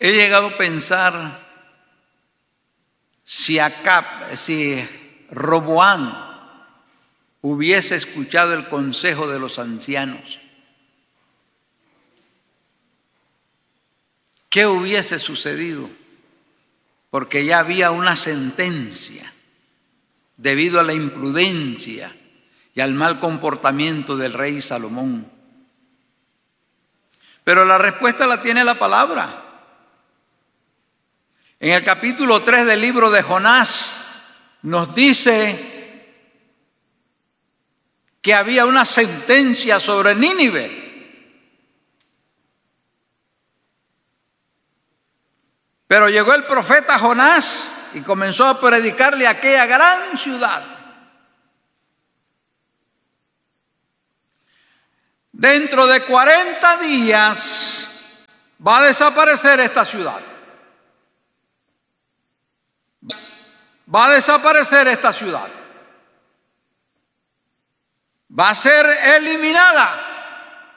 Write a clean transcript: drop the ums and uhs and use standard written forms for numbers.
He llegado a pensar si Roboam hubiese escuchado el consejo de los ancianos, ¿qué hubiese sucedido? Porque ya había una sentencia debido a la imprudencia y al mal comportamiento del rey Salomón. Pero la respuesta la tiene la palabra. En el capítulo 3 del libro de Jonás nos dice que había una sentencia sobre Nínive. Pero llegó el profeta Jonás y comenzó a predicarle a aquella gran ciudad. Dentro de 40 días va a desaparecer esta ciudad. Va a desaparecer esta ciudad. Va a ser eliminada.